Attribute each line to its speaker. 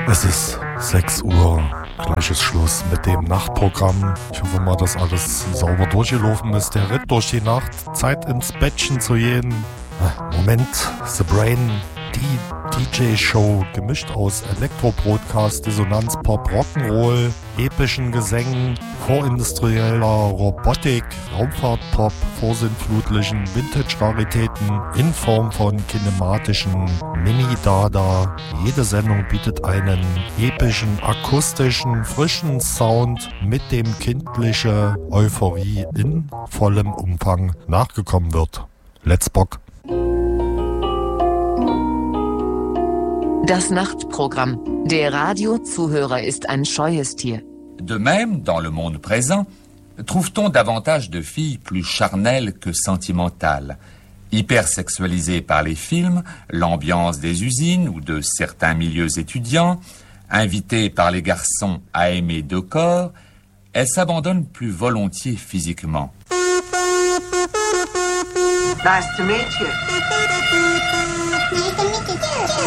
Speaker 1: Es ist 6 Uhr, gleiches Schluss mit dem Nachtprogramm. Ich hoffe mal, dass alles sauber durchgelaufen ist. Der Ritt durch die Nacht, Zeit ins Bettchen zu gehen. Moment, The Brain, die DJ-Show, gemischt aus Elektro-Broadcast, Dissonanz, Pop, Rock'n'Roll, epischen Gesängen, vorindustrieller Robotik, Raumfahrt-Pop, vorsintflutlichen Vintage-Raritäten in Form von kinematischen Mini-Dada. Jede Sendung bietet einen epischen, akustischen, frischen Sound, mit dem kindliche Euphorie in vollem Umfang nachgekommen wird. Let's Bock!
Speaker 2: Das Nachtprogramm. Der Radiozuhörer ist ein scheues Tier.
Speaker 3: De même, dans le monde présent, trouve-t-on davantage de filles plus charnelles que sentimentales, hypersexualisées par les films, l'ambiance des usines ou de certains milieux étudiants, invitées par les garçons à aimer deux corps, elles s'abandonnent plus volontiers physiquement.
Speaker 4: Nice to meet you.